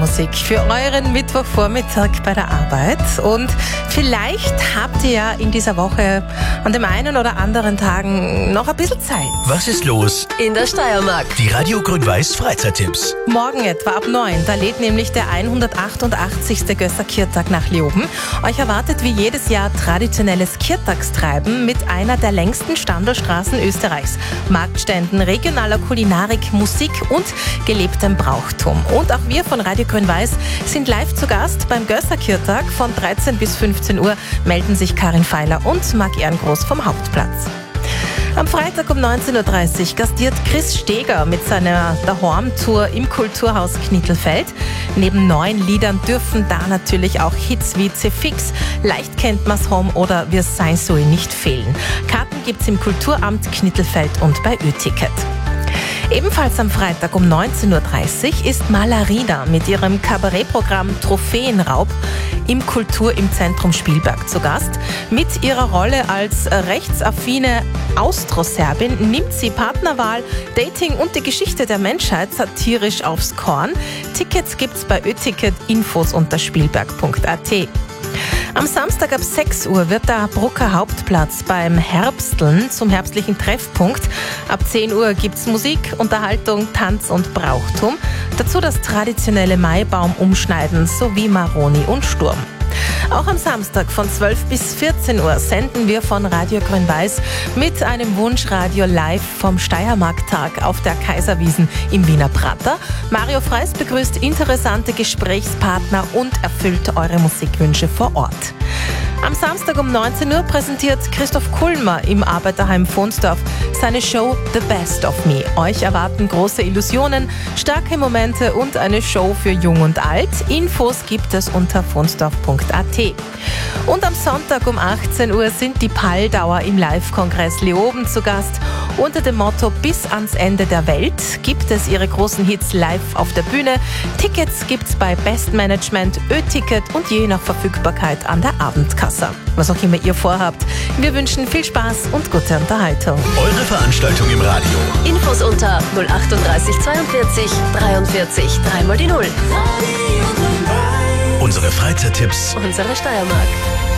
Musik für euren Mittwochvormittag bei der Arbeit. Und vielleicht habt ihr ja in dieser Woche an dem einen oder anderen Tagen noch ein bisschen Zeit. Was ist los in der Steiermark? Die Radio Grün-Weiß Freizeittipps. Morgen etwa ab 9, da lädt nämlich der 188. Gösser-Kirtag nach Leoben. Euch erwartet wie jedes Jahr traditionelles Kirtagstreiben mit einer der längsten Standelstraßen Österreichs. Marktständen, regionaler Kulinarik, Musik und gelebtem Brauchtum. Und auch wir von Radio Grün-Weiß sind live zu Gast beim Gösser-Kirtag. Von 13 bis 15 Uhr melden sich Karin Feiler und Marc Ehrengroß vom Hauptplatz. Am Freitag um 19.30 Uhr gastiert Chris Steger mit seiner Daheim-Tour im Kulturhaus Knittelfeld. Neben neuen Liedern dürfen da natürlich auch Hits wie C-Fix, Leicht kennt man's Home oder Wir sein soll nicht fehlen. Karten gibt's im Kulturamt Knittelfeld und bei Ö-Ticket. Ebenfalls am Freitag um 19.30 Uhr ist Malarina mit ihrem Kabarettprogramm Trophäenraub im Kultur im Zentrum Spielberg zu Gast. Mit ihrer Rolle als rechtsaffine Austroserbin nimmt sie Partnerwahl, Dating und die Geschichte der Menschheit satirisch aufs Korn. Tickets gibt's bei Ö-Ticket, Infos unter spielberg.at. Am Samstag ab 6 Uhr wird der Brucker Hauptplatz beim Herbsteln zum herbstlichen Treffpunkt. Ab 10 Uhr gibt's Musik, Unterhaltung, Tanz und Brauchtum. Dazu das traditionelle Maibaum-Umschneiden sowie Maroni und Sturm. Auch am Samstag von 12 bis 14 Uhr senden wir von Radio Grün-Weiß mit einem Wunschradio live vom Steiermark-Tag auf der Kaiserwiesen im Wiener Prater. Mario Freis begrüßt interessante Gesprächspartner und erfüllt eure Musikwünsche vor Ort. Am Samstag um 19 Uhr präsentiert Christoph Kulmer im Arbeiterheim Vonsdorf seine Show The Best of Me. Euch erwarten große Illusionen, starke Momente und eine Show für Jung und Alt. Infos gibt es unter vonsdorf.at. Und am Sonntag um 18 Uhr sind die Palldauer im Live-Kongress Leoben zu Gast. Unter dem Motto Bis ans Ende der Welt gibt es ihre großen Hits live auf der Bühne. Tickets gibt's bei Best Management, Ö-Ticket und je nach Verfügbarkeit an der Abendkasse. Was auch immer ihr vorhabt. Wir wünschen viel Spaß und gute Unterhaltung. Eure Veranstaltung im Radio. Infos unter 038 42 43 3 mal die 0. Unsere Freizeittipps. Unsere Steiermark.